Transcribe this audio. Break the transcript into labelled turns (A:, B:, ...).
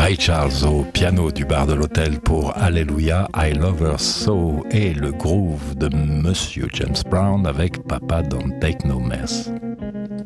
A: Ray Charles au piano du bar de l'hôtel pour Alléluia, I Love Her So, et le groove de Monsieur James Brown avec Papa Don't Take No Mess.